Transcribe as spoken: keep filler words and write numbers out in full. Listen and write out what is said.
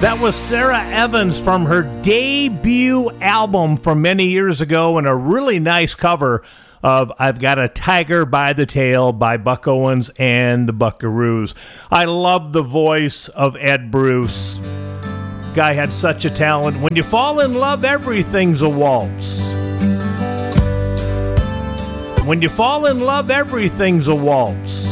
That was Sarah Evans from her debut album from many years ago, and a really nice cover of I've Got a Tiger by the Tail by Buck Owens and the Buckaroos. I love the voice of Ed Bruce. Guy had such a talent. When you fall in love, everything's a waltz. When you fall in love, everything's a waltz.